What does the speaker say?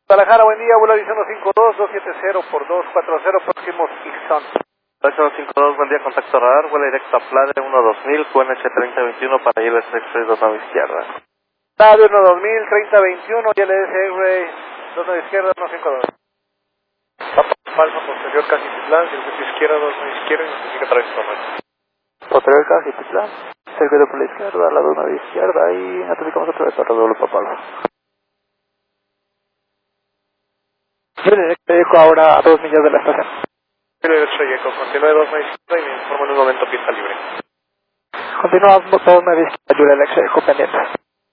Guadalajara, buen día, vuelo 152, 270 por 240, próximo Ixon. 8152, buen día, contacto radar, vuela directo a Plade 12000, QNH 3021 para ILS Express 2 nave izquierda. Plade 12000, 3021, ILS 2 nave izquierda, 152. Papa Palma, posterior casi Titlán, circuito izquierda, 2 nave izquierda y notifica tráfico normal. Posterior casi Titlán, circuito por la izquierda, la 2 nave izquierda y notificamos otra vez a redoble Papa Alfa. Dejo ahora a 2 millas de la estación. Derecho Yeco, continúe 2 nave izquierda y me informo en un momento pista libre. Continuamos 2 nave izquierda, Yuri Alex, pendiente.